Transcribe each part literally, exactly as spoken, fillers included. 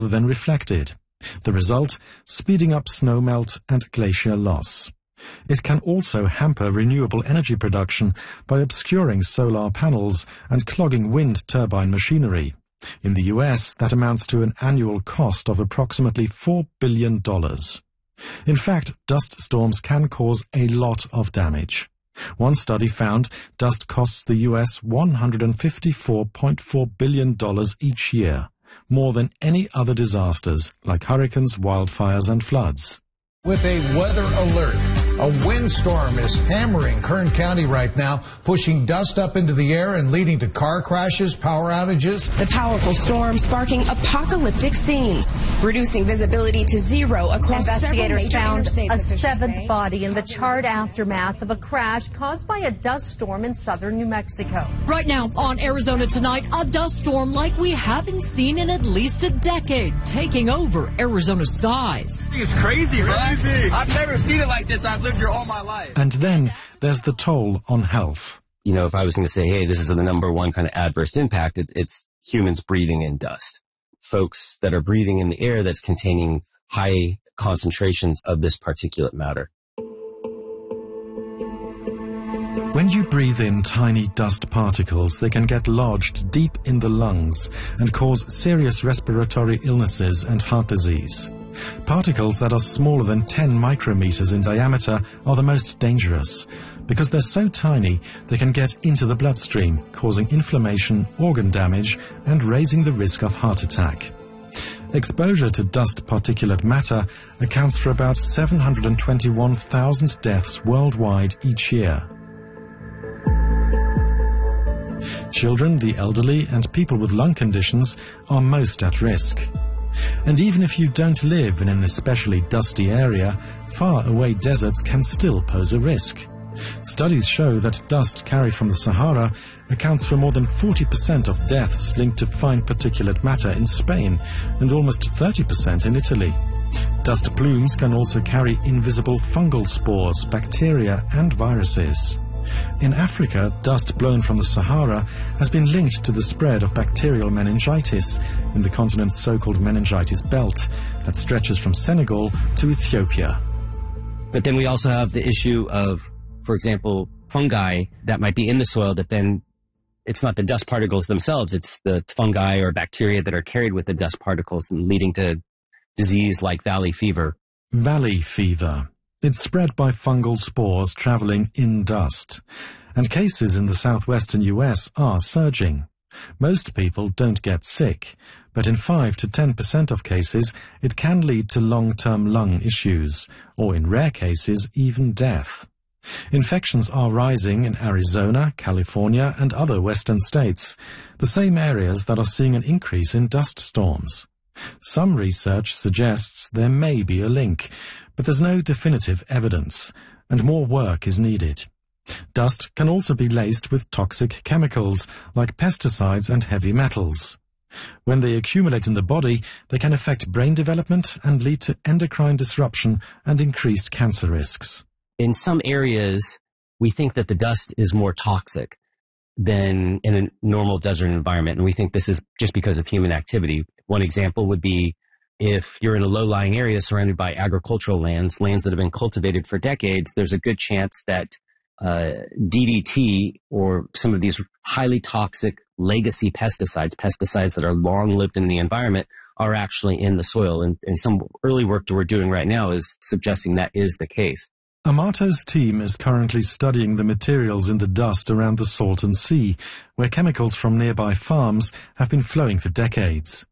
than reflected. The result, speeding up snowmelt and glacier loss. It can also hamper renewable energy production by obscuring solar panels and clogging wind turbine machinery. In the U S, that amounts to an annual cost of approximately four billion dollars. In fact, dust storms can cause a lot of damage. One study found dust costs the U S one hundred fifty-four point four billion dollars each year, more than any other disasters like hurricanes, wildfires, and floods. With a weather alert, a windstorm is hammering Kern County right now, pushing dust up into the air and leading to car crashes, power outages. The powerful storm sparking apocalyptic scenes, reducing visibility to zero across Investigators several major found interstates, a seventh say. body in the charred aftermath of a crash caused by a dust storm in southern New Mexico. Right now on Arizona Tonight, a dust storm like we haven't seen in at least a decade, taking over Arizona skies. It's crazy, bro. I've never seen it like this. I've lived here all my life. And then there's the toll on health. You know, if I was going to say, hey, this is the number one kind of adverse impact, it, it's humans breathing in dust. Folks that are breathing in the air that's containing high concentrations of this particulate matter. When you breathe in tiny dust particles, they can get lodged deep in the lungs and cause serious respiratory illnesses and heart disease. Particles that are smaller than ten micrometers in diameter are the most dangerous. Because they're so tiny, they can get into the bloodstream, causing inflammation, organ damage, and raising the risk of heart attack. Exposure to dust particulate matter accounts for about seven hundred twenty-one thousand deaths worldwide each year. Children, the elderly, and people with lung conditions are most at risk. And even if you don't live in an especially dusty area, far away deserts can still pose a risk. Studies show that dust carried from the Sahara accounts for more than forty percent of deaths linked to fine particulate matter in Spain and almost thirty percent in Italy. Dust plumes can also carry invisible fungal spores, bacteria, and viruses. In Africa, dust blown from the Sahara has been linked to the spread of bacterial meningitis in the continent's so-called meningitis belt that stretches from Senegal to Ethiopia. But then we also have the issue of, for example, fungi that might be in the soil that then it's not the dust particles themselves, it's the fungi or bacteria that are carried with the dust particles and leading to disease like valley fever. Valley fever. It's spread by fungal spores traveling in dust, and cases in the southwestern U S are surging. Most people don't get sick, but in five to ten percent of cases, it can lead to long-term lung issues, or in rare cases, even death. Infections are rising in Arizona, California, and other western states, the same areas that are seeing an increase in dust storms. Some research suggests there may be a link, but there's no definitive evidence, and more work is needed. Dust can also be laced with toxic chemicals, like pesticides and heavy metals. When they accumulate in the body, they can affect brain development and lead to endocrine disruption and increased cancer risks. In some areas, we think that the dust is more toxic than in a normal desert environment, and we think this is just because of human activity. One example would be if you're in a low-lying area surrounded by agricultural lands, lands that have been cultivated for decades, there's a good chance that uh, D D T or some of these highly toxic legacy pesticides, pesticides that are long-lived in the environment, are actually in the soil. And, and some early work that we're doing right now is suggesting that is the case. Amato's team is currently studying the materials in the dust around the Salton Sea, where chemicals from nearby farms have been flowing for decades.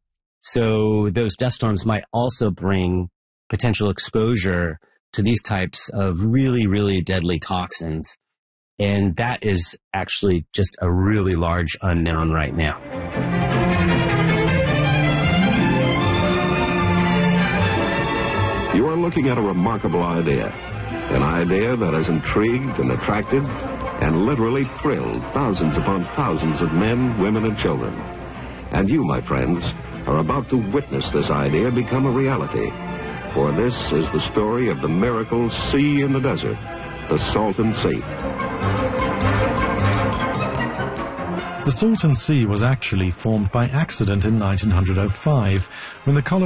So those dust storms might also bring potential exposure to these types of really, really deadly toxins. And that is actually just a really large unknown right now. You are looking at a remarkable idea. An idea that has intrigued and attracted and literally thrilled thousands upon thousands of men, women, and children. And you, my friends, are about to witness this idea become a reality. For this is the story of the miracle sea in the desert, the Salton Sea. The Salton Sea was actually formed by accident in nineteen oh five, when the colony